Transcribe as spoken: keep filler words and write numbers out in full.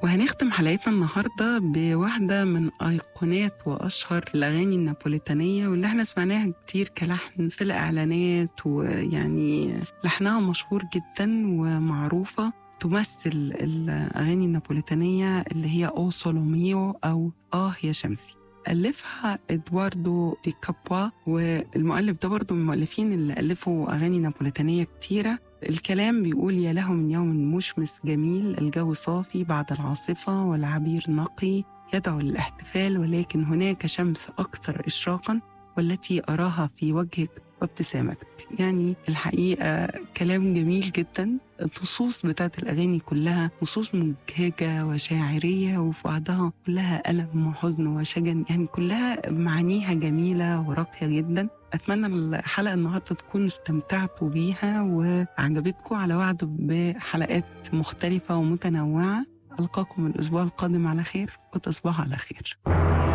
وهنختم حلقتنا النهاردة بواحدة من أيقونات وأشهر الأغاني النابوليتانية واللي احنا سمعناها كتير كلحن في الإعلانات، ويعني لحنها مشهور جدا ومعروفة، تمثل الأغاني النابوليتانية اللي هي أو سولوميو أو آه يا شمسي. ألفها إدواردو دي كابوا، والمؤلف ده برضو من المؤلفين اللي ألفوا أغاني نابوليتانية كتيرة. الكلام بيقول: يا له من يوم مشمس جميل، الجو صافي بعد العاصفة والعبير نقي يدعو للاحتفال، ولكن هناك شمس أكثر إشراقاً والتي أراها في وجهك وابتسامتك. يعني الحقيقة كلام جميل جداً. النصوص بتاعت الأغاني كلها نصوص مبهجة وشاعرية، وفي بعضها كلها ألم وحزن وشجن، يعني كلها معانيها جميلة وراقية جداً. أتمنى الحلقة النهاردة تكون استمتعتوا بيها وعجبتكم، على وعد بحلقات مختلفة ومتنوعة. ألقاكم الأسبوع القادم على خير، وتصبحوا على خير.